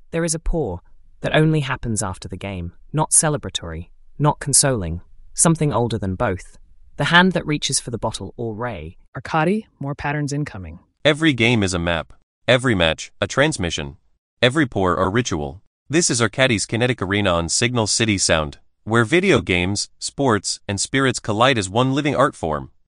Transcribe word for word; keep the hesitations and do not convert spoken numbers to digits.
There is a pour that only happens after the game, not celebratory, not consoling, something older than both. The hand that reaches for the bottle or ray. Arcadi, more patterns incoming. Every game is a map. Every match, a transmission. Every pour, a ritual. This is Arcadi's Kinetic Arena on Signal City Sound, where video games, sports, and spirits collide as one living art form.